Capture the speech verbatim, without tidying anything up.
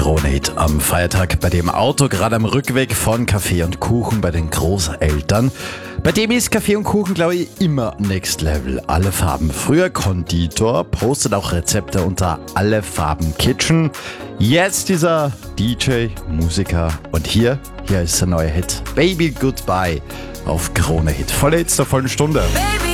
Krone-Hit am Feiertag, bei dem Auto gerade am Rückweg von Kaffee und Kuchen bei den Großeltern. Bei dem ist Kaffee und Kuchen, glaube ich, immer Next Level. Alle Farben. Früher Konditor, postet auch Rezepte unter Alle Farben Kitchen. Jetzt dieser D J, Musiker. Und hier, hier ist der neue Hit. Baby Goodbye auf Krone-Hit. Volle Hits der vollen Stunde. Baby.